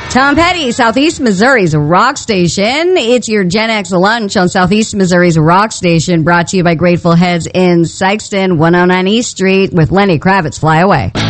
Tom Petty, Southeast Missouri's rock station. It's your Gen X lunch on Southeast Missouri's rock station, brought to you by Grateful Heads in Sykeston, 109 East Street, with Lenny Kravitz. Fly away.